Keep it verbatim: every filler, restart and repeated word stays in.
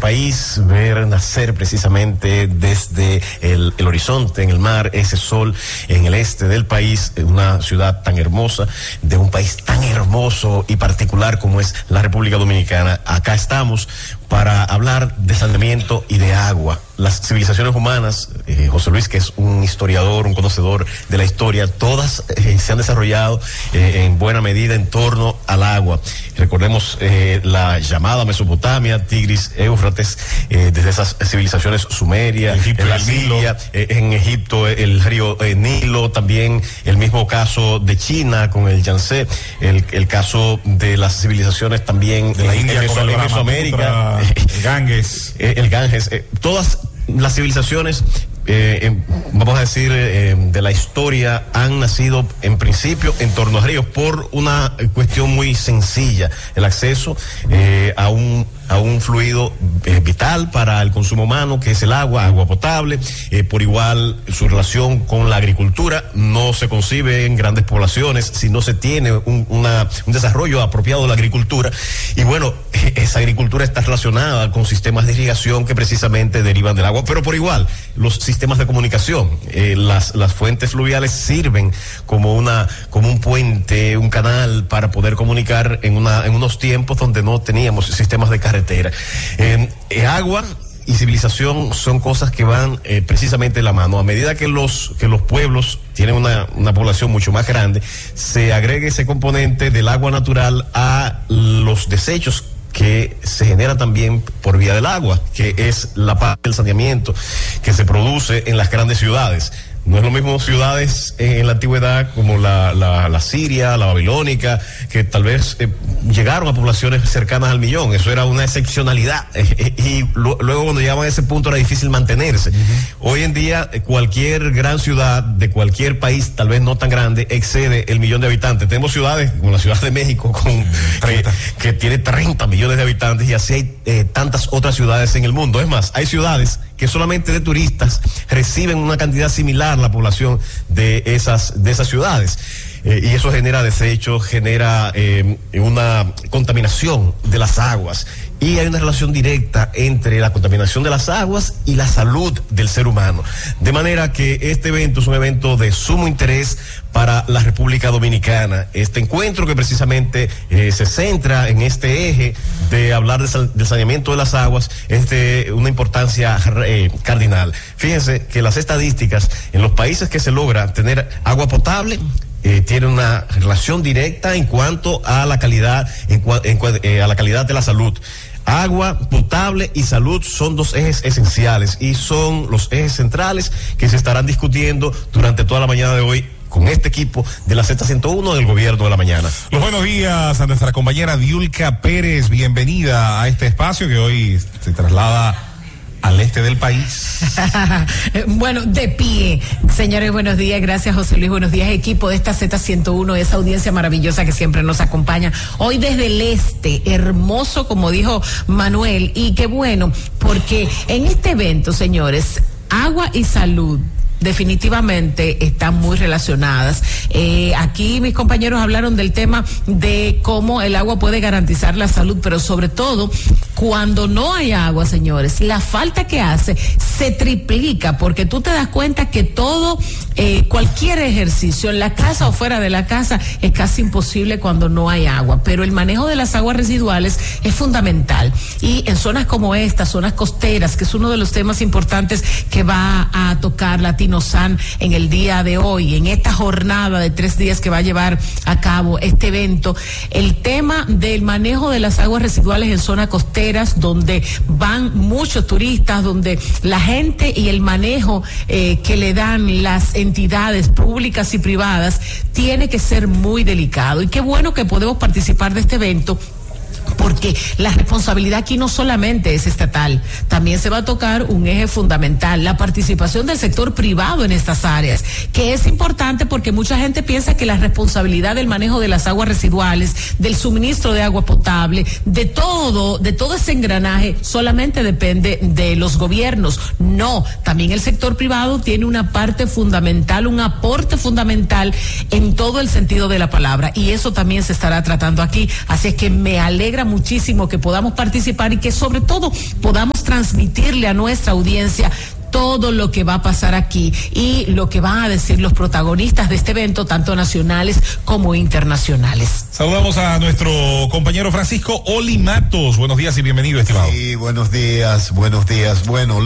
país, ver nacer precisamente desde el, el horizonte, en el mar, ese sol en el este del país, una ciudad tan hermosa, de un país tan hermoso y particular como es la República Dominicana. Acá estamos para hablar de saneamiento y de agua. Las civilizaciones humanas, eh, José Luis, que es un historiador, un conocedor de la historia, todas eh, se han desarrollado eh, en buena medida en torno al agua. Recordemos eh, la llamada Mesopotamia, Tigris, Éufrates, eh, desde esas civilizaciones Sumeria, Egipto, en la el Siria, eh, en Egipto el río eh, Nilo, también el mismo caso de China con el Yangtze, el, el caso de las civilizaciones también de la India, en, con en Mesoamérica, el Ganges, eh, el Ganges, eh, todas las civilizaciones, eh, eh, vamos a decir, eh, de la historia han nacido en principio en torno a ríos por una cuestión muy sencilla: el acceso eh, a un a un fluido eh, vital para el consumo humano, que es el agua, agua potable. Eh, por igual, su relación con la agricultura no se concibe en grandes poblaciones si no se tiene un, una, un desarrollo apropiado de la agricultura. Y bueno, esa agricultura está relacionada con sistemas de irrigación que precisamente derivan del agua, pero por igual, los sistemas de comunicación, eh, las, las fuentes fluviales sirven como una, como un puente, un canal para poder comunicar en una, en unos tiempos donde no teníamos sistemas de carretera. Eh, eh, agua y civilización son cosas que van eh, precisamente de la mano. A medida que los que los pueblos tienen una, una población mucho más grande, se agrega ese componente del agua natural a los desechos que se genera también por vía del agua, que es la parte del saneamiento que se produce en las grandes ciudades. No es lo mismo ciudades eh, en la antigüedad como la, la, la Siria, la babilónica, que tal vez eh, llegaron a poblaciones cercanas al millón. Eso era una excepcionalidad. Eh, y lo, luego cuando llegaban a ese punto era difícil mantenerse. Uh-huh. Hoy en día eh, cualquier gran ciudad de cualquier país, tal vez no tan grande, excede el millón de habitantes. Tenemos ciudades como la Ciudad de México con eh, que tiene treinta millones de habitantes, y así hay eh, tantas otras ciudades en el mundo. Es más, hay ciudades que solamente de turistas reciben una cantidad similar a la población de esas de esas ciudades. Eh, y eso genera desechos, genera eh, una contaminación de las aguas, y hay una relación directa entre la contaminación de las aguas y la salud del ser humano. De manera que este evento es un evento de sumo interés para la República Dominicana. Este encuentro que precisamente eh, se centra en este eje de hablar de sal, del saneamiento de las aguas es de una importancia eh, cardinal. Fíjense que las estadísticas en los países que se logra tener agua potable Eh, tiene una relación directa en cuanto a la calidad, en, en, eh, a la calidad de la salud. Agua potable y salud son dos ejes esenciales y son los ejes centrales que se estarán discutiendo durante toda la mañana de hoy con este equipo de la Z ciento uno del Gobierno de la Mañana. Los buenos días a nuestra compañera Diulca Pérez. Bienvenida a este espacio que hoy se traslada al este del país. Bueno, de pie. Señores, buenos días. Gracias, José Luis. Buenos días, equipo de esta Z ciento uno, esa audiencia maravillosa que siempre nos acompaña. Hoy desde el este, hermoso, como dijo Manuel, y qué bueno, porque en este evento, señores, agua y salud definitivamente están muy relacionadas. Eh, aquí mis compañeros hablaron del tema de cómo el agua puede garantizar la salud, pero sobre todo cuando no hay agua, señores, la falta que hace se triplica, porque tú te das cuenta que todo, eh, cualquier ejercicio en la casa o fuera de la casa es casi imposible cuando no hay agua, pero el manejo de las aguas residuales es fundamental, y en zonas como esta, zonas costeras, que es uno de los temas importantes que va a tocar Latinosan en el día de hoy, en esta jornada de tres días que va a llevar a cabo este evento, el tema del manejo de las aguas residuales en zonas costeras, donde van muchos turistas, donde la gente y el manejo eh, que le dan las entidades públicas y privadas tiene que ser muy delicado. Y qué bueno que podemos participar de este evento, porque la responsabilidad aquí no solamente es estatal, también se va a tocar un eje fundamental, la participación del sector privado en estas áreas, que es importante porque mucha gente piensa que la responsabilidad del manejo de las aguas residuales, del suministro de agua potable, de todo, de todo ese engranaje, solamente depende de los gobiernos. No, también el sector privado tiene una parte fundamental, un aporte fundamental en todo el sentido de la palabra, y eso también se estará tratando aquí. Así es que me alegra muchísimo que podamos participar y que sobre todo podamos transmitirle a nuestra audiencia todo lo que va a pasar aquí y lo que van a decir los protagonistas de este evento, tanto nacionales como internacionales. Saludamos a nuestro compañero Francisco Oli Matos. Buenos días y bienvenido, estimado. Sí, buenos días, buenos días. Bueno,